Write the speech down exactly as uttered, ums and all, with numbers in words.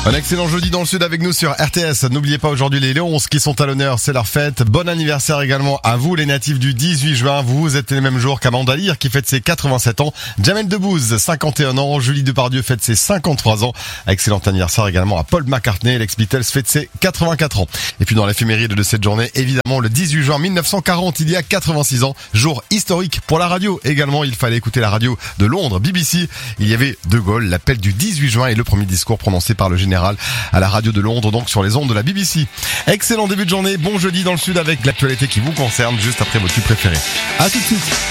Un excellent jeudi dans le sud avec nous sur R T S. N'oubliez pas aujourd'hui les Léons qui sont à l'honneur, c'est leur fête. Bon anniversaire également à vous les natifs du dix-huit juin. Vous êtes les mêmes jours qu'Amanda Lear qui fête ses quatre-vingt-sept ans. Jamel Debbouze, cinquante et un ans. Julie Depardieu fête ses cinquante-trois ans. Excellent anniversaire également à Paul McCartney. L'ex-Beatles fête ses quatre-vingt-quatre ans. Et puis dans l'éphéméride de cette journée, évidemment le dix-huit juin mille neuf cent quarante, il y a quatre-vingt-six ans. Jour historique pour la radio. Également, il fallait écouter la radio de Londres, B B C. Il y avait De Gaulle, l'appel du dix-huit juin et le premier discours prononcé par le général à la radio de Londres, donc sur les ondes de la B B C. Excellent début de journée, bon jeudi dans le sud avec l'actualité qui vous concerne juste après vos tubes préférés. À tout de suite.